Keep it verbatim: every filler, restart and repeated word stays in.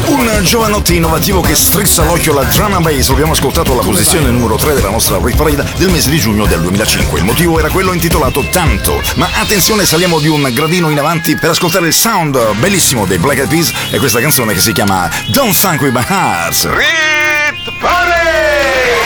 Un giovanotti innovativo che strizza l'occhio alla drum and bass. Lo abbiamo ascoltato alla posizione numero tre della nostra Rit Parade del mese di giugno del duemilacinque. Il motivo era quello intitolato Tanto. Ma attenzione, saliamo di un gradino in avanti per ascoltare il sound bellissimo dei Black Eyed Peas e questa canzone che si chiama Don't Funk With My Heart. Rit Parade!